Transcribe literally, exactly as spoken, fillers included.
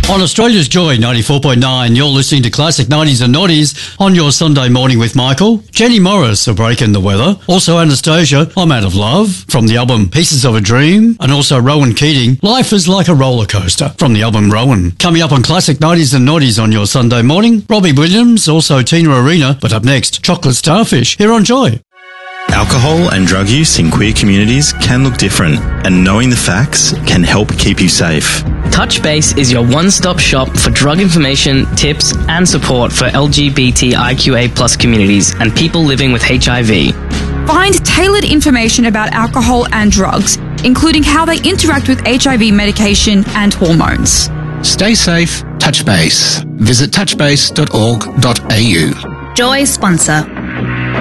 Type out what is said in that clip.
On Australia's Joy ninety-four point nine, you're listening to Classic nineties and Noughties on your Sunday morning with Michael. Jenny Morris, A Break in the Weather. Also Anastasia, I'm Out of Love, from the album Pieces of a Dream. And also Rowan Keating, Life is Like a Roller Coaster, from the album Rowan. Coming up on Classic nineties and Noughties on your Sunday morning, Robbie Williams, also Tina Arena. But up next, Chocolate Starfish, here on Joy. Alcohol and drug use in queer communities can look different, and knowing the facts can help keep you safe. Touchbase is your one-stop shop for drug information, tips, and support for L G B T I Q A plus communities and people living with H I V. Find tailored information about alcohol and drugs, including how they interact with H I V medication and hormones. Stay safe, Touchbase. Visit touchbase dot org dot a u. Joy sponsor.